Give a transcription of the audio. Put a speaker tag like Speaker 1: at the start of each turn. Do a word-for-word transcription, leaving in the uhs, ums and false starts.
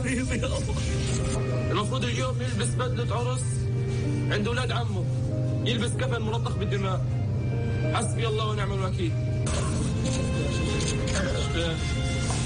Speaker 1: حبيبي يابا. المفروض اليوم يلبس بدلة عرس عند أولاد عمه، يلبس كفن ملطخ بالدماء. حسبي الله ونعم الوكيل.